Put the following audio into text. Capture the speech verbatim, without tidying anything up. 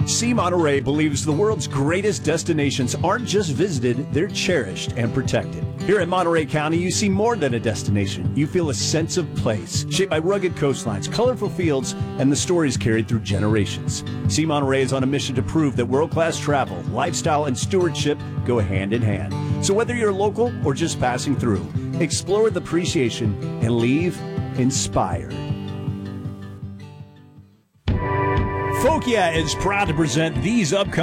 See Monterey believes the world's greatest destinations aren't just visited, they're cherished and protected. Here in Monterey County, you see more than a destination. You feel a sense of place, shaped by rugged coastlines, colorful fields, and the stories carried through generations. See Monterey is on a mission to prove that world-class travel, lifestyle, and stewardship go hand in hand. So whether you're local or just passing through, explore with appreciation and leave inspired. Fokia is proud to present these upcoming